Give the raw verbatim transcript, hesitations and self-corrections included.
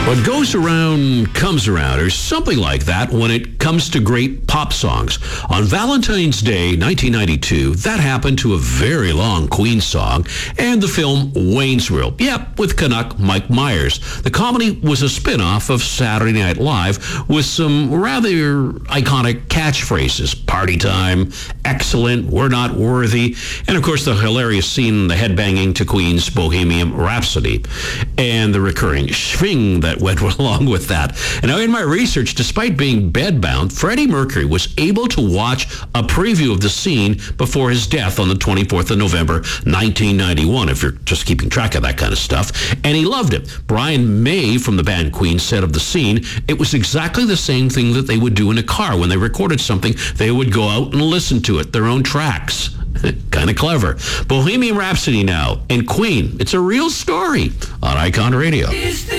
What goes around comes around, or something like that when it comes to great pop songs. On Valentine's Day, nineteen ninety-two, that happened to a very long Queen song and the film Wayne's World. Yep, with Canuck Mike Myers. The comedy was a spin-off of Saturday Night Live with some rather iconic catchphrases. Party time, excellent, we're not worthy, and of course the hilarious scene, the headbanging to Queen's Bohemian Rhapsody, and the recurring swing that went along with that. And now in my research, despite being bedbound, Freddie Mercury was able to watch a preview of the scene before his death on the twenty-fourth of November, nineteen ninety-one, if you're just keeping track of that kind of stuff. And he loved it. Brian May from the band Queen said of the scene, it was exactly the same thing that they would do in a car. When they recorded something, they would go out and listen to it, their own tracks. Kind of clever. Bohemian Rhapsody now, and Queen. It's a real story on Icon Radio.